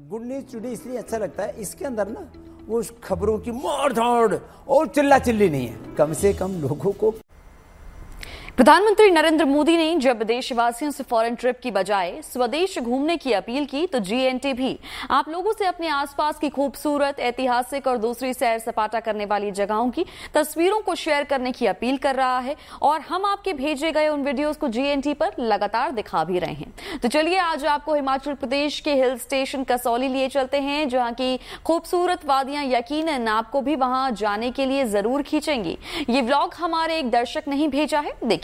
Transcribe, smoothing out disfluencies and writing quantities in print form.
Good news today इसलिए अच्छा लगता है, इसके अंदर ना वो खबरों की मार धाड़ और चिल्ला चिल्ली नहीं है, कम से कम लोगों को। प्रधानमंत्री नरेंद्र मोदी ने जब देशवासियों से फॉरेन ट्रिप की बजाय स्वदेश घूमने की अपील की, तो जीएनटी भी आप लोगों से अपने आसपास की खूबसूरत, ऐतिहासिक और दूसरी सैर सपाटा करने वाली जगहों की तस्वीरों को शेयर करने की अपील कर रहा है और हम आपके भेजे गए उन वीडियोस को जीएनटी पर लगातार दिखा भी रहे हैं। तो चलिए आज आपको हिमाचल प्रदेश के हिल स्टेशन कसौली लिए चलते हैं, जहां की खूबसूरत वादियां यकीनन आपको भी वहां जाने के लिए जरूर खींचेंगी। ये व्लॉग हमारे एक दर्शक ने ही भेजा है, देखिए।